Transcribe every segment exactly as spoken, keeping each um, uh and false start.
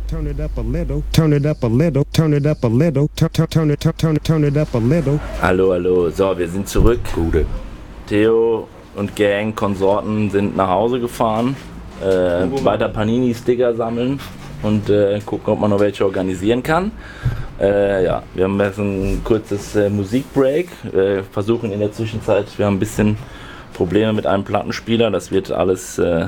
turn it up a little, turn it up a little, turn it up a little, turn turn turn it turn it turn it up a little. Hallo, hallo. So, wir sind zurück. Gute. Theo und Gang, Konsorten sind nach Hause gefahren, äh, weiter Panini-Sticker sammeln und äh, gucken, ob man noch welche organisieren kann. Äh, ja, wir haben jetzt ein kurzes äh, Musikbreak, äh, versuchen in der Zwischenzeit, wir haben ein bisschen Probleme mit einem Plattenspieler, das wird alles, äh,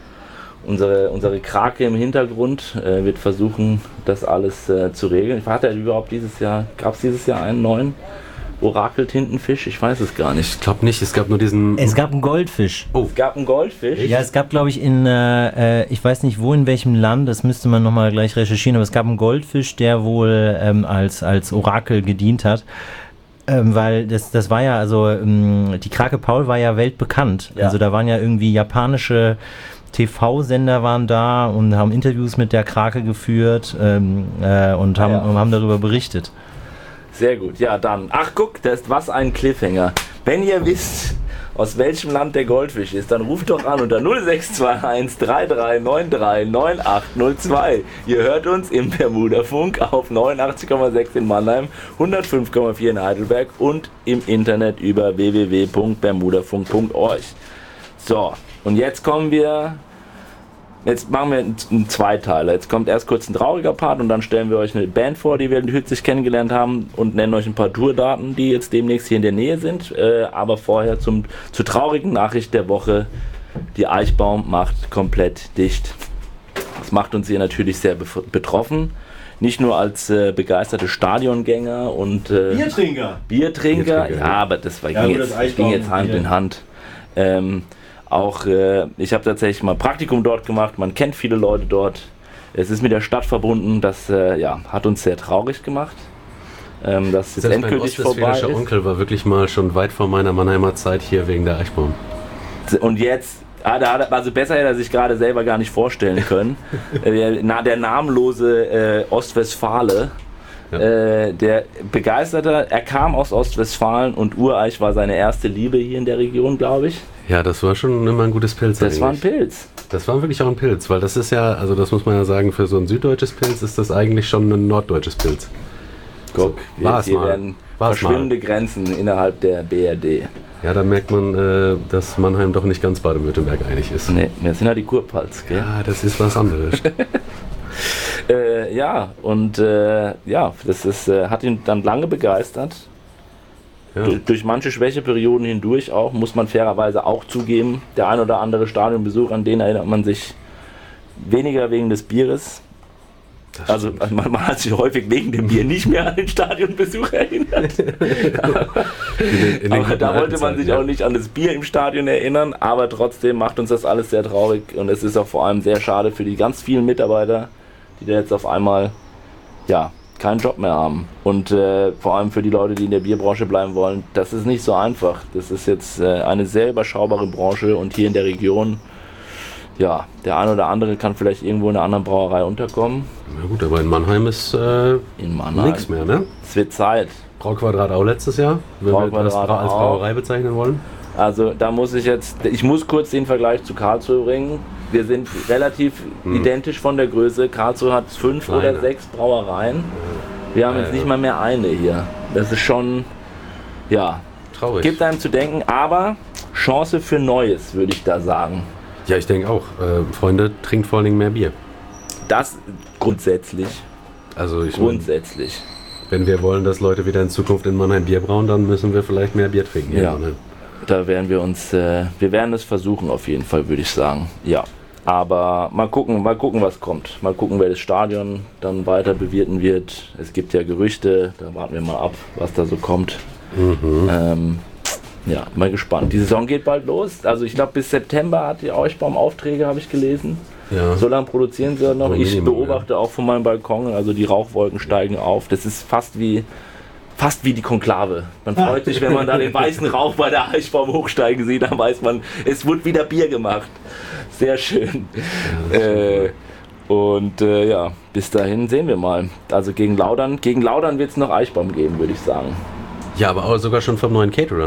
unsere, unsere Krake im Hintergrund äh, wird versuchen, das alles äh, zu regeln. Hat er überhaupt dieses Jahr, gab es dieses Jahr einen neuen Orakel-Tintenfisch? Ich weiß es gar nicht. Ich glaube nicht, es gab nur diesen... Es gab einen Goldfisch. Oh, es gab einen Goldfisch? Ja, es gab, glaube ich, in, äh, ich weiß nicht wo, in welchem Land, das müsste man nochmal gleich recherchieren, aber es gab einen Goldfisch, der wohl ähm, als, als Orakel gedient hat. Ähm, weil das, das war ja, also ähm, die Krake Paul war ja weltbekannt. Ja. Also da waren ja irgendwie japanische T V-Sender waren da und haben Interviews mit der Krake geführt ähm, äh, und haben, ja. und haben darüber berichtet. Sehr gut, ja dann. Ach guck, das ist was ein Cliffhanger. Wenn ihr wisst, aus welchem Land der Goldfisch ist, dann ruft doch an unter null sechs zwei eins drei drei neun drei neun acht null zwei. Ihr hört uns im Bermuda-Funk auf neunundachtzig Komma sechs in Mannheim, hundertfünf Komma vier in Heidelberg und im Internet über w w w punkt bermudafunk punkt org. So, und jetzt kommen wir... Jetzt machen wir einen Zweiteiler. Jetzt kommt erst kurz ein trauriger Part und dann stellen wir euch eine Band vor, die wir kürzlich kennengelernt haben und nennen euch ein paar Tourdaten, die jetzt demnächst hier in der Nähe sind. Äh, aber vorher zum, zur traurigen Nachricht der Woche. Die Eichbaum macht komplett dicht. Das macht uns hier natürlich sehr bef- betroffen. Nicht nur als äh, begeisterte Stadiongänger und äh, Biertrinker. Biertrinker. Biertrinker, Ja, aber das, war, Ja, ging, gut, jetzt, das das ging Eichbaum jetzt Hand Bier. in Hand. Ähm, Auch äh, ich habe tatsächlich mal Praktikum dort gemacht, man kennt viele Leute dort. Es ist mit der Stadt verbunden, das äh, ja, hat uns sehr traurig gemacht, ähm, dass es Selbst mein endgültig vorbei ostwestfälischer ist. Onkel war wirklich mal schon weit vor meiner Mannheimer Zeit hier wegen der Eichbaum. Und jetzt, ah, da hat er, also besser hätte er sich gerade selber gar nicht vorstellen können. äh, der, na, der namenlose äh, Ostwestfale, Ja. äh, der begeisterte, er kam aus Ostwestfalen und Ureich war seine erste Liebe hier in der Region, glaube ich. Ja, das war schon immer ein gutes Pilz. Das war ein eigentlich. Pilz. Das war wirklich auch ein Pilz, weil das ist ja, also das muss man ja sagen, für so ein süddeutsches Pilz ist das eigentlich schon ein norddeutsches Pilz. Guck, So, war es hier mal. werden War es verschwimmende mal. Grenzen innerhalb der B R D. Ja, da merkt man, äh, dass Mannheim doch nicht ganz Baden-Württemberg einig ist. Nee, wir sind ja die Kurpfalz, gell? Ja, das ist was anderes. Äh, ja, und äh, ja, das ist, äh, hat ihn dann lange begeistert. Ja. Du, durch manche Schwächeperioden hindurch auch, muss man fairerweise auch zugeben. Der ein oder andere Stadionbesuch, an den erinnert man sich weniger wegen des Bieres. Das Also stimmt. man, man hat sich häufig wegen dem Bier nicht mehr an den Stadionbesuch erinnert. in den, in den Aber guten da alten wollte man Zeiten, sich ja. auch nicht an das Bier im Stadion erinnern, aber trotzdem macht uns das alles sehr traurig und es ist auch vor allem sehr schade für die ganz vielen Mitarbeiter, die da jetzt auf einmal ja, keinen Job mehr haben. Und äh, vor allem für die Leute, die in der Bierbranche bleiben wollen, das ist nicht so einfach. Das ist jetzt äh, eine sehr überschaubare Branche und hier in der Region, ja, der eine oder andere kann vielleicht irgendwo in einer anderen Brauerei unterkommen. Na gut, aber in Mannheim ist äh, In Mannheim. nichts mehr, ne? Es wird Zeit. Brauquadrat auch letztes Jahr, wenn wir das Brauquadrat Bra- als auch. Brauerei bezeichnen wollen. Also da muss ich jetzt, ich muss kurz den Vergleich zu Karlsruhe bringen. Wir sind relativ identisch von der Größe. Karlsruhe hat fünf Kleiner. oder sechs Brauereien. Wir haben jetzt Ja, nicht ja. mal mehr eine hier. Das ist schon, ja, Traurig. gibt einem zu denken, aber Chance für Neues, würde ich da sagen. Ja, ich denke auch. Äh, Freunde, trinkt vor allen Dingen mehr Bier. Das grundsätzlich, Also ich mein, grundsätzlich. wenn wir wollen, dass Leute wieder in Zukunft in Mannheim Bier brauen, dann müssen wir vielleicht mehr Bier trinken. hier in Ja. Mannheim. Da werden wir uns, äh, wir werden es versuchen auf jeden Fall, würde ich sagen. Ja. Aber mal gucken, mal gucken, was kommt. Mal gucken, wer das Stadion dann weiter bewirten wird. Es gibt ja Gerüchte, da warten wir mal ab, was da so kommt. Mhm. Ähm, ja, mal gespannt. Die Saison geht bald los. Also ich glaube, bis September hat die Eichbaum Aufträge, habe ich gelesen. Ja. So lange produzieren sie noch. So Ich Minimum, beobachte auch von meinem Balkon, also die Rauchwolken steigen auf. Das ist fast wie fast wie die Konklave. Man freut sich, wenn man da den weißen Rauch bei der Eichbaum hochsteigen sieht, dann weiß man, es wird wieder Bier gemacht. Sehr schön. Ja, Äh, und äh, ja, bis dahin sehen wir mal. Also gegen Laudern, gegen Laudern wird es noch Eichbaum geben, würde ich sagen. ja, aber auch sogar schon vom neuen Caterer, ne?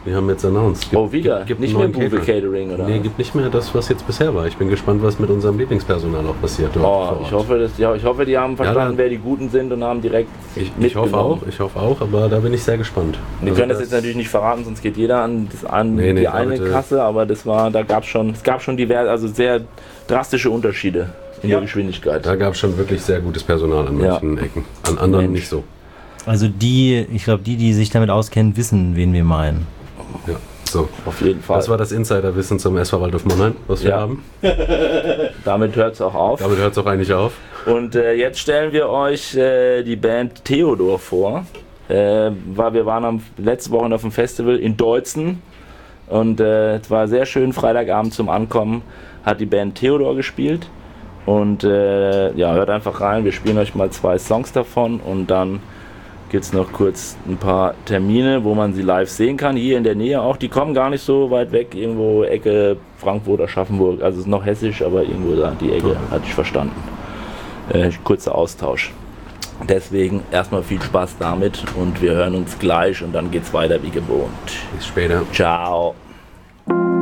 Die haben jetzt announced. Gibt, Oh, wieder? Gibt, gibt nicht einen mehr neuen Bube Caterer. Catering, oder? Nee, gibt nicht mehr das, was jetzt bisher war. Ich bin gespannt, was mit unserem Lieblingspersonal auch passiert dort Oh, vor ich Ort. hoffe, dass, ja, ich hoffe, die haben verstanden, da- wer die Guten sind und haben direkt Ich, ich hoffe mitgenommen. auch, ich hoffe auch, aber da bin ich sehr gespannt. Wir Also können das jetzt natürlich nicht verraten, sonst geht jeder an, das, an Nee, nee, die eine Leute. Kasse, aber das war, da gab es schon, es gab schon diverse, also sehr drastische Unterschiede in Ja. der Geschwindigkeit. Da gab es schon wirklich sehr gutes Personal an Ja. manchen Ecken. An anderen Mensch. nicht so. Also die, ich glaube, die, die sich damit auskennen, wissen, wen wir meinen. Ja, so. Auf jeden Fall. Das war das Insiderwissen zum S V Waldhof Mannheim, was wir Ja. haben. Damit hört es auch auf. Damit hört es auch eigentlich auf. Und äh, jetzt stellen wir euch äh, die Band Theodor vor. Äh, war, wir waren am, letzte Woche auf dem Festival in Deutzen und äh, es war sehr schön. Freitagabend zum Ankommen hat die Band Theodor gespielt. Und äh, ja, hört einfach rein. Wir spielen euch mal zwei Songs davon und dann gibt es noch kurz ein paar Termine, wo man sie live sehen kann. Hier in der Nähe auch. Die kommen gar nicht so weit weg, irgendwo Ecke Frankfurt oder Schaffenburg. Also es ist noch hessisch, aber irgendwo da die Ecke, hatte ich verstanden. Äh, kurzer Austausch. Deswegen erstmal viel Spaß damit und wir hören uns gleich und dann geht's weiter wie gewohnt. Bis später. Ciao.